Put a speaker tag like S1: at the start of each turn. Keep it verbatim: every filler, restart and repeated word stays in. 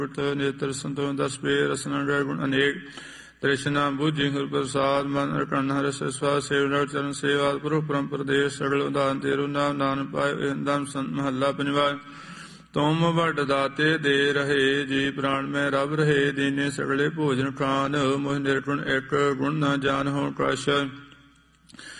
S1: नेत्र संतो दस पे रसना गुण अनेक तृष्णा बुद्धि प्रसाद मन कर्ण हर स्वा सेवना चरण सेवा पुरुष परम प्रदेश सगल उदान तेरु नाम दान पाए दम संत महला पंजवाय तुम वड दाते दे रहे जी प्राण में रब रहे दीने सगले भोजन खान मोह निर्गुण एक गुण न जान हो कश